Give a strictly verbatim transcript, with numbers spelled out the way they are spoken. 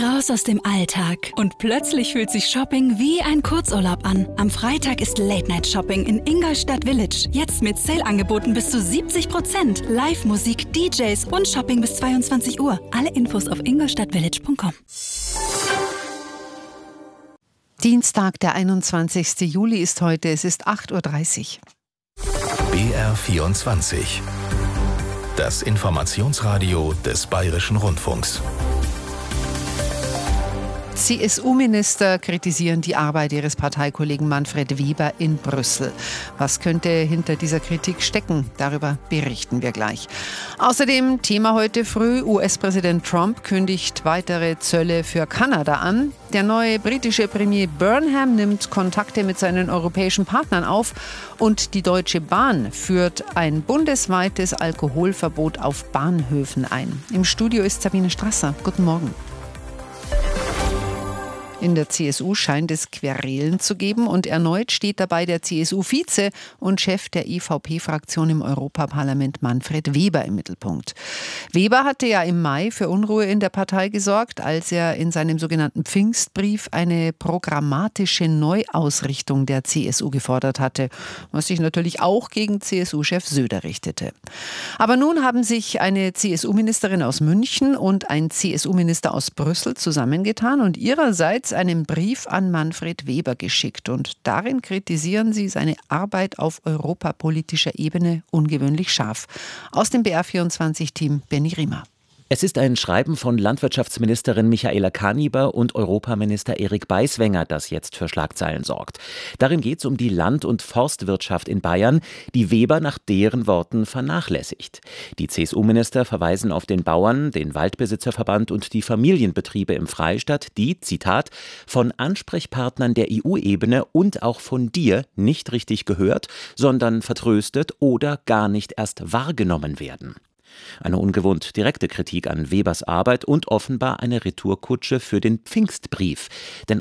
Raus aus dem Alltag. Und plötzlich fühlt sich Shopping wie ein Kurzurlaub an. Am Freitag ist Late-Night-Shopping in Ingolstadt Village. Jetzt mit Sale-Angeboten bis zu siebzig Prozent. Live-Musik, D Js und Shopping bis zweiundzwanzig Uhr. Alle Infos auf ingolstadtvillage punkt com. Dienstag, der einundzwanzigsten Juli ist heute. Es ist acht Uhr dreißig. B R vierundzwanzig. Das Informationsradio des Bayerischen Rundfunks. C S U-Minister kritisieren die Arbeit ihres Parteikollegen Manfred Weber in Brüssel. Was könnte hinter dieser Kritik stecken? Darüber berichten wir gleich. Außerdem Thema heute früh: U S-Präsident Trump kündigt weitere Zölle für Kanada an. Der neue britische Premier Burnham nimmt Kontakte mit seinen europäischen Partnern auf. Und die Deutsche Bahn führt ein bundesweites Alkoholverbot auf Bahnhöfen ein. Im Studio ist Sabine Strasser. Guten Morgen. In der C S U scheint es Querelen zu geben und erneut steht dabei der C S U-Vize und Chef der E V P-Fraktion im Europaparlament Manfred Weber im Mittelpunkt. Weber hatte ja im Mai für Unruhe in der Partei gesorgt, als er in seinem sogenannten Pfingstbrief eine programmatische Neuausrichtung der C S U gefordert hatte, was sich natürlich auch gegen C S U-Chef Söder richtete. Aber nun haben sich eine C S U-Ministerin aus München und ein C S U-Minister aus Brüssel zusammengetan und ihrerseits einen Brief an Manfred Weber geschickt. Und darin kritisieren sie seine Arbeit auf europapolitischer Ebene ungewöhnlich scharf. Aus dem B R vierundzwanzig-Team Benny Riemer. Es ist ein Schreiben von Landwirtschaftsministerin Michaela Kaniber und Europaminister Erik Beiswenger, das jetzt für Schlagzeilen sorgt. Darin geht es um die Land- und Forstwirtschaft in Bayern, die Weber nach deren Worten vernachlässigt. Die C S U-Minister verweisen auf den Bauern, den Waldbesitzerverband und die Familienbetriebe im Freistaat, die, Zitat, von Ansprechpartnern der E U-Ebene und auch von dir nicht richtig gehört, sondern vertröstet oder gar nicht erst wahrgenommen werden. Eine ungewohnt direkte Kritik an Webers Arbeit und offenbar eine Retourkutsche für den Pfingstbrief. Denn